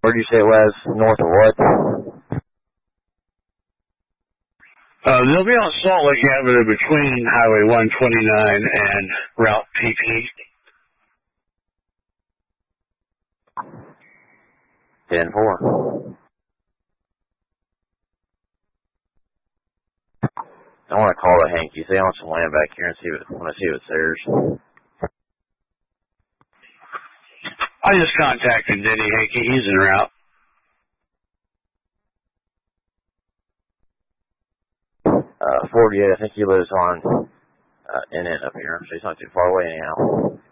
Where did you say it was? North of what? They'll be on Salt Lake Avenue between Highway 129 and Route PP. 10-4. I want to call the Hanky. Say I want some land back here and see what's theirs. I just contacted Denny Hanky. He's en route. 48. I think he lives on NN up here, so he's not too far away anyhow.